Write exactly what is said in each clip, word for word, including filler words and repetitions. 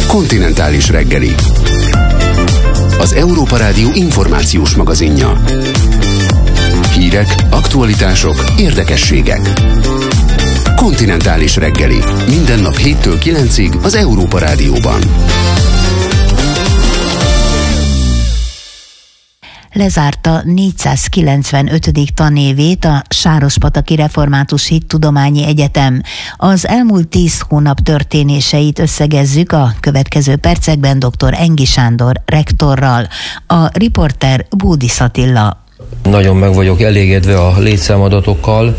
Kontinentális reggeli. Az Európa Rádió információs magazinja. Hírek, aktualitások, érdekességek. Kontinentális reggeli. Minden nap héttől kilencig az Európa Rádióban. Lezárta négyszázkilencvenötödik tanévét a Sárospataki Református Hittudományi Egyetem. Az elmúlt tíz hónap történéseit összegezzük a következő percekben dr. Engi Sándor rektorral. A riporter Bódis Attila. Nagyon meg vagyok elégedve a létszámadatokkal.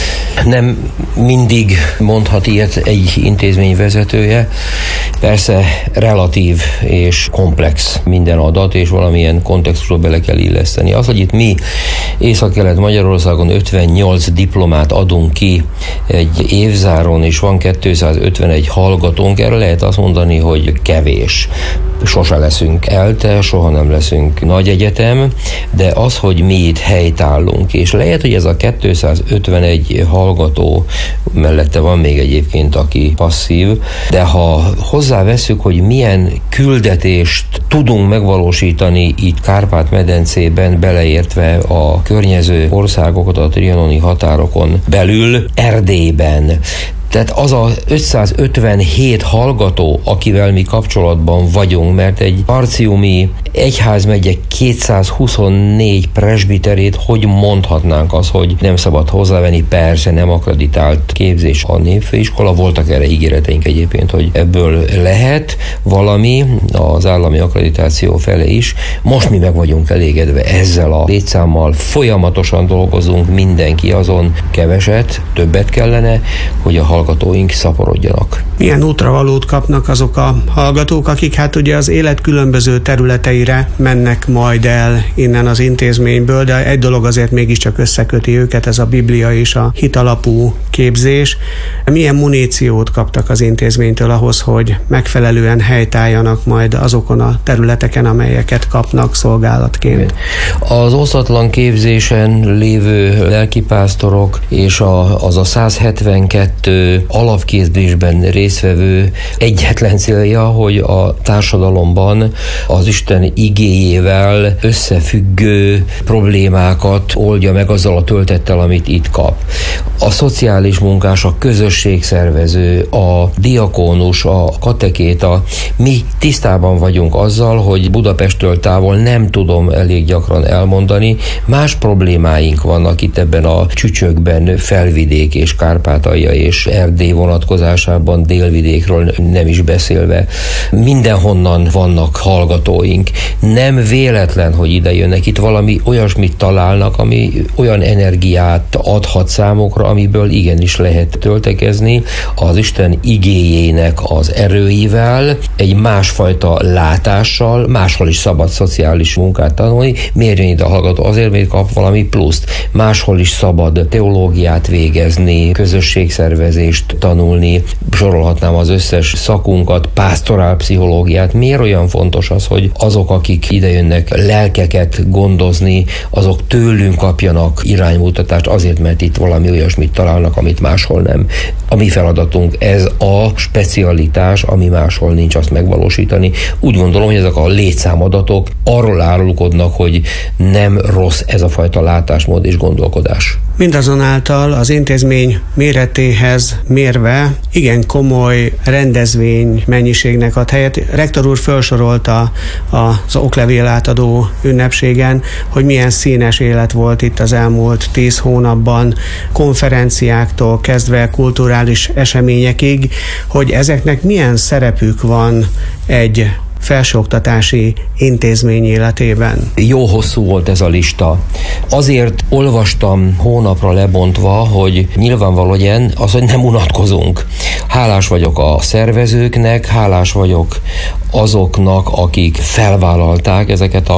Nem mindig mondhat ilyet egy intézmény vezetője. Persze relatív és komplex minden adat, és valamilyen kontextusba bele kell illeszteni. Az, hogy itt mi Észak-Kelet-Magyarországon ötvennyolc diplomát adunk ki egy évzáron, és van kétszázötvenegy hallgatónk, erre lehet azt mondani, hogy kevés. Sose leszünk ELTE, soha nem leszünk nagy egyetem, de az, hogy mi itt helytállunk, és lehet, hogy ez a kétszázötvenegy hallgató, mellette van még egyébként, aki passzív, de ha hozzáveszünk, hogy milyen küldetést tudunk megvalósítani itt Kárpát-medencében, beleértve a környező országokat a trianoni határokon belül, Erdélyben, tehát az a ötszázötvenhét hallgató, akivel mi kapcsolatban vagyunk, mert egy arciumi egyházmegye kétszázhuszonnégy presbiterét, hogy mondhatnánk azt, hogy nem szabad hozzávenni, persze nem akreditált képzés a népfőiskola, voltak erre ígéreteink egyébként, hogy ebből lehet valami az állami akkreditáció fele is. Most mi meg vagyunk elégedve ezzel a létszámmal, folyamatosan dolgozunk, mindenki azon, keveset, többet kellene, hogy a hallgatóink szaporodjanak. Milyen útravalót kapnak azok a hallgatók, akik hát ugye az élet különböző területeire mennek majd el innen az intézményből, de egy dolog azért mégiscsak összeköti őket, ez a Biblia és a hitalapú képzés. Milyen muníciót kaptak az intézménytől ahhoz, hogy megfelelően helytálljanak majd azokon a területeken, amelyeket kapnak szolgálatként? Az osztatlan képzésen lévő lelkipásztorok és a, az a száz hetvenkettő alapképzésben résztvevő egyetlen célja, hogy a társadalomban az Isten igéjével összefüggő problémákat oldja meg azzal a töltettel, amit itt kap. A szociális munkás, a közösségszervező, a diakónus, a katekéta, mi tisztában vagyunk azzal, hogy Budapesttől távol, nem tudom elég gyakran elmondani, más problémáink vannak itt ebben a csücsökben, Felvidék és Kárpátalja és Erdély vonatkozásában, délvidékről nem is beszélve. Mindenhonnan vannak hallgatóink. Nem véletlen, hogy ide jönnek, itt valami olyasmit találnak, ami olyan energiát adhat számukra, amiből igenis lehet töltekezni az Isten igéjének az erőivel, egy másfajta látással, máshol is szabad szociális munkát tanulni. Miért jön ide a hallgató? Azért, mert kap valami pluszt. Máshol is szabad teológiát végezni, közösségszervezést tanulni, sorolhatnám az összes szakunkat, pásztorálpszichológiát. Miért olyan fontos az, hogy azok, akik idejönnek lelkeket gondozni, azok tőlünk kapjanak iránymutatást, azért, mert itt valami olyasmit találnak, amit máshol nem. A mi feladatunk ez a specialitás, ami máshol nincs, azt megvalósítani. Úgy gondolom, hogy ezek a létszámadatok arról árulkodnak, hogy nem rossz ez a fajta látásmód és gondolkodás. Mindazonáltal az intézmény méretéhez mérve igen komoly rendezvény mennyiségnek ad helyet. Rektor úr felsorolta az oklevél átadó ünnepségen, hogy milyen színes élet volt itt az elmúlt tíz hónapban, konferenciáktól kezdve kulturális eseményekig, hogy ezeknek milyen szerepük van egy felsőoktatási intézmény életében. Jó hosszú volt ez a lista. Azért olvastam hónapra lebontva, hogy nyilvánvalóan az, hogy nem unatkozunk. Hálás vagyok a szervezőknek, hálás vagyok azoknak, akik felvállalták ezeket a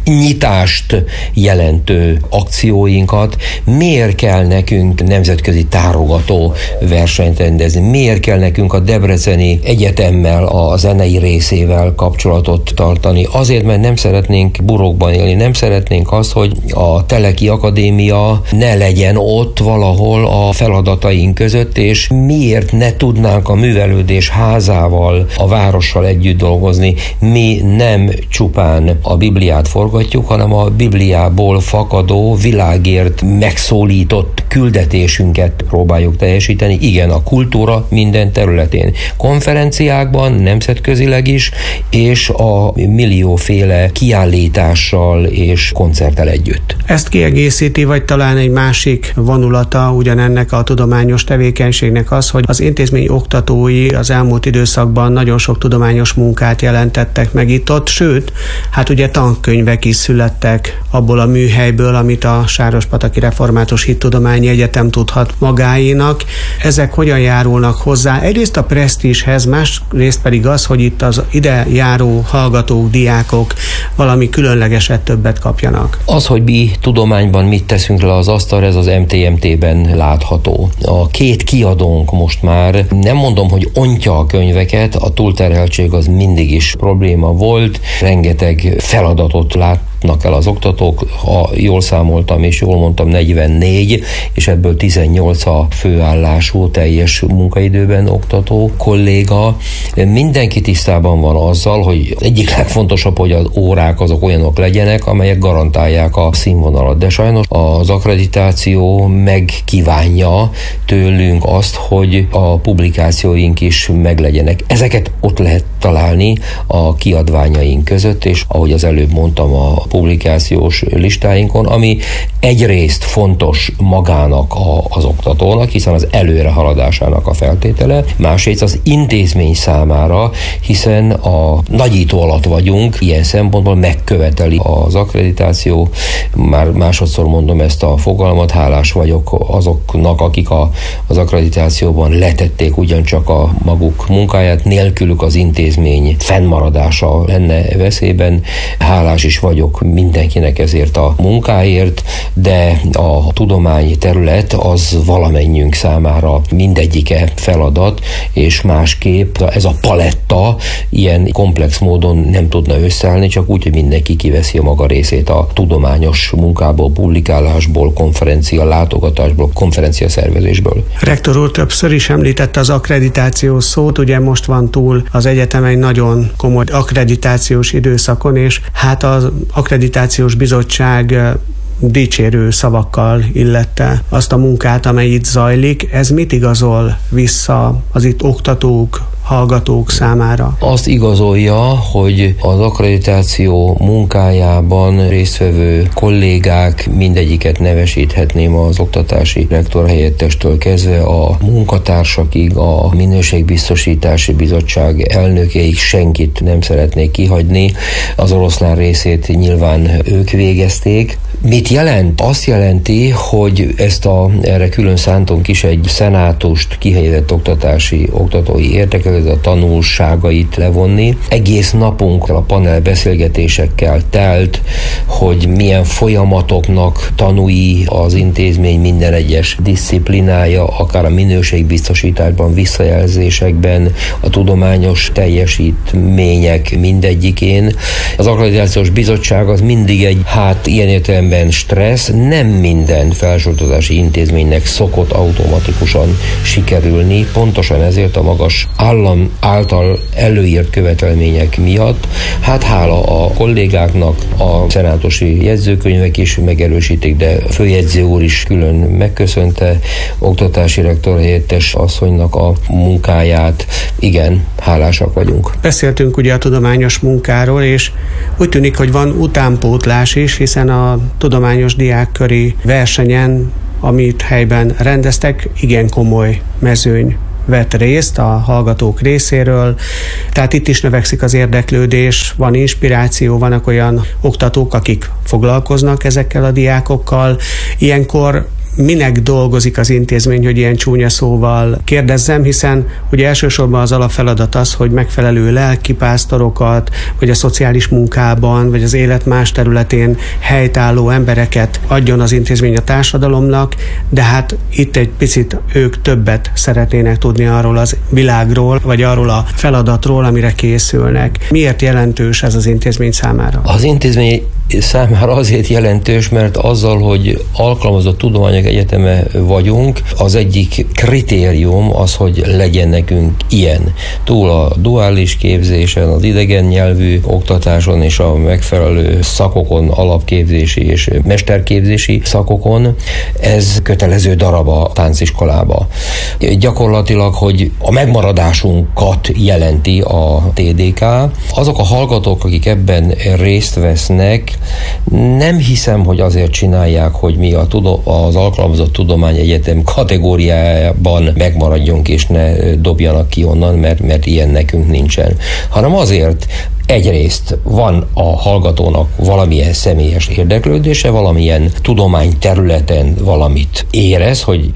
nyitást jelentő akcióinkat, miért kell nekünk nemzetközi tárogató versenyt rendezni, miért kell nekünk a Debreceni Egyetemmel, a zenei részével kapcsolatot tartani. Azért, mert nem szeretnénk burokban élni, nem szeretnénk azt, hogy a Teleki Akadémia ne legyen ott valahol a feladataink között, és miért ne tudnánk a művelődés házával, a várossal együtt dolgozni. Mi nem csupán a Bibliát forgatjuk, hanem a Bibliából fakadó, világért megszólított küldetésünket próbáljuk teljesíteni. Igen, a kultúra minden területén. Konferenciákban, nemzetközileg is, és a millióféle kiállítással és koncerttel együtt. Ezt kiegészíti, vagy talán egy másik vonulata ugyanennek a tudományos tevékenységnek az, hogy az intézmény oktatói az elmúlt időszakban nagyon sok tudományos munkát jelentettek meg itt-ott, sőt, hát ugye tankönyvek is születtek abból a műhelyből, amit a Sárospataki Református Hittudományi Egyetem tudhat magáénak. Ezek hogyan járulnak hozzá? Egyrészt a presztízshez, másrészt pedig az, hogy itt az ide járó hallgatók, diákok valami különlegeset többet kapjanak. Az, hogy mi tudományban mit teszünk le az asztalra, ez az em té em té-ben látható. A két kiadónk most már, nem mondom, hogy ontja a könyveket, a túlterheltség az mindig is probléma volt, rengeteg feladatot lát el az oktatók, ha jól számoltam és jól mondtam, negyvennégy, és ebből tizennyolc a főállású, teljes munkaidőben oktató kolléga. Mindenki tisztában van azzal, hogy egyik legfontosabb, hogy az órák azok olyanok legyenek, amelyek garantálják a színvonalat. De sajnos az akkreditáció megkívánja tőlünk azt, hogy a publikációink is meglegyenek. Ezeket ott lehet találni a kiadványaink között, és ahogy az előbb mondtam, a publikációs listáinkon, ami egyrészt fontos magának a, az oktatónak, hiszen az előrehaladásának a feltétele, másrészt az intézmény számára, hiszen a nagyító alatt vagyunk, ilyen szempontból megköveteli az akkreditáció. Már másodszor mondom ezt a fogalmat, hálás vagyok azoknak, akik a, az akkreditációban letették ugyancsak a maguk munkáját, nélkülük az intézmény fennmaradása lenne veszélyben. Hálás is vagyok mindenkinek ezért a munkáért, de a tudomány terület az valamennyünk számára mindegyike feladat, és másképp ez a paletta ilyen komplex módon nem tudna összeállni, csak úgy, hogy mindenki kiveszi a maga részét a tudományos munkából, publikálásból, konferencia látogatásból, konferencia szervezésből. Rektor úr többször is említette az akkreditációs szót, ugye most van túl az egyetem egy nagyon komoly akkreditációs időszakon, és hát az akkreditációs bizottság dicsérő szavakkal illette azt a munkát, amely itt zajlik. Ez mit igazol vissza az itt oktatók, hallgatók számára? Azt igazolja, hogy az akkreditáció munkájában résztvevő kollégák, mindegyiket nevesíthetném az oktatási rektor helyettestől kezdve a munkatársakig, a minőségbiztosítási bizottság elnökeig, senkit nem szeretnék kihagyni. Az oroszlán részét nyilván ők végezték. Mit jelent? Azt jelenti, hogy ezt a, erre külön szántunk is egy szenátust, kihelyezett oktatási, oktatói értekezletet, a tanulságait levonni. Egész napunk a panel beszélgetésekkel telt, hogy milyen folyamatoknak tanúi az intézmény minden egyes diszciplinája, akár a minőségbiztosításban, visszajelzésekben, a tudományos teljesítmények mindegyikén. Az akkreditációs bizottság az mindig egy, hát ilyen értelemben stressz, nem minden felsőoktatási intézménynek szokott automatikusan sikerülni, pontosan ezért a magas állam által előírt követelmények miatt. Hát hála a kollégáknak, a szenátusi jegyzőkönyvek is megerősítik, de a főjegyző úr is külön megköszönte oktatási rektor helyettes asszonynak a munkáját. Igen, hálásak vagyunk. Beszéltünk ugye a tudományos munkáról, és úgy tűnik, hogy van utánpótlás is, hiszen a tudományos diákköri versenyen, amit helyben rendeztek, igen komoly mezőny vett részt a hallgatók részéről, tehát itt is növekszik az érdeklődés, van inspiráció, vannak olyan oktatók, akik foglalkoznak ezekkel a diákokkal. Ilyenkor minek dolgozik az intézmény, hogy ilyen csúnya szóval kérdezzem, hiszen ugye elsősorban az alapfeladat az, hogy megfelelő lelkipásztorokat, vagy a szociális munkában, vagy az élet más területén helytálló embereket adjon az intézmény a társadalomnak, de hát itt egy picit ők többet szeretnének tudni arról az világról, vagy arról a feladatról, amire készülnek. Miért jelentős ez az intézmény számára? Az intézmény számára azért jelentős, mert azzal, hogy alkalmazott tudományok egyeteme vagyunk, az egyik kritérium az, hogy legyen nekünk ilyen. Túl a duális képzésen, az idegen nyelvű oktatáson és a megfelelő szakokon, alapképzési és mesterképzési szakokon, ez kötelező darab a tánciskolába. Gyakorlatilag, hogy a megmaradásunkat jelenti a té dé ká. Azok a hallgatók, akik ebben részt vesznek, nem hiszem, hogy azért csinálják, hogy mi a tudo- az Alkalmazott Tudományegyetem kategóriájában megmaradjunk és ne dobjanak ki onnan, mert, mert ilyen nekünk nincsen. Hanem azért, egyrészt van a hallgatónak valamilyen személyes érdeklődése, valamilyen tudományterületen valamit érez, hogy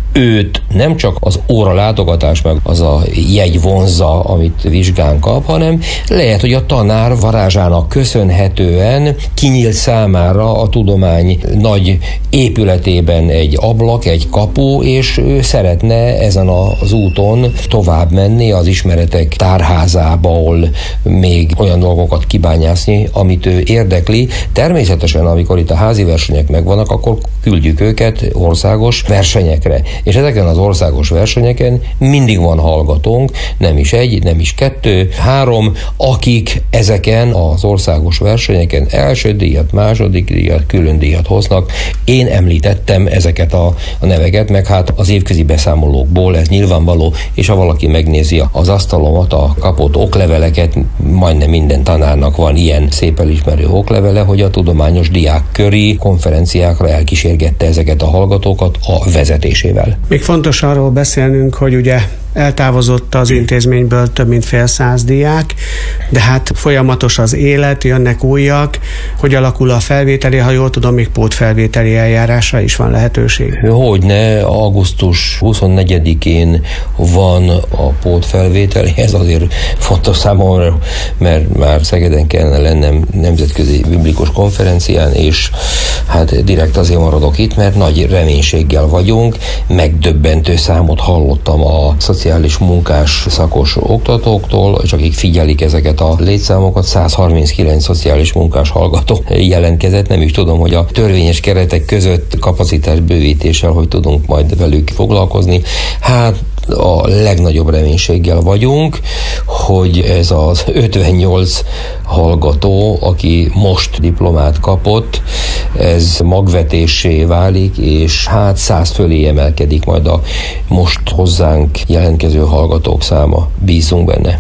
őt nem csak az óra látogatás meg az a jegy vonzza, amit vizsgán kap, hanem lehet, hogy a tanár varázsának köszönhetően kinyílt számára a tudomány nagy épületében egy ablak, egy kapu, és ő szeretne ezen az úton tovább menni az ismeretek tárházából még olyan dolgokat kibányászni, amit ő érdekli. Természetesen, amikor itt a házi versenyek megvannak, akkor küldjük őket országos versenyekre. És ezeken az országos versenyeken mindig van hallgatónk, nem is egy, nem is kettő, három, akik ezeken az országos versenyeken első díjat, második díjat, külön díjat hoznak. Én említettem ezeket a, a neveket, meg hát az évközi beszámolókból ez nyilvánvaló, és ha valaki megnézi az asztalomat, a kapott okleveleket, majdnem minden tanárnak van ilyen szép elismerő oklevele, hogy a tudományos diákköri konferenciákra elkísérgette ezeket a hallgatókat a vezetésével. Még fontos arról beszélnünk, hogy ugye eltávozott az intézményből több mint fél száz diák, de hát folyamatos az élet, jönnek újak. Hogy alakul a felvételi? Ha jól tudom, még pótfelvételi eljárásra is van lehetőség. Hogyne, augusztus huszonnegyedikén van a pótfelvételi, ez azért fontos számomra, mert már Szegeden kellene lennem nemzetközi biblikus konferencián, és hát direkt azért maradok itt, mert nagy reménységgel vagyunk. Megdöbbentő számot hallottam a szociális munkás szakos oktatóktól, és akik figyelik ezeket a létszámokat, száz harminckilenc szociális munkás hallgató jelentkezett. Nem is tudom, hogy a törvényes keretek között kapacitás bővítéssel, hogy tudunk majd velük foglalkozni. Hát a legnagyobb reménységgel vagyunk, hogy ez az ötvennyolc hallgató, aki most diplomát kapott, ez magvetésé válik, és hát száz fölé emelkedik majd a most hozzánk jelentkező hallgatók száma. Bízunk benne.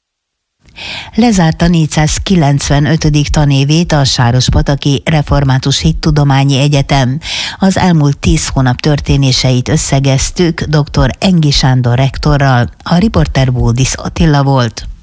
Lezárta négyszázkilencvenötödik tanévét a Sárospataki Református Hittudományi Egyetem. Az elmúlt tíz hónap történéseit összegeztük dr. Engi Sándor rektorral, a riporter Bódis Attila volt.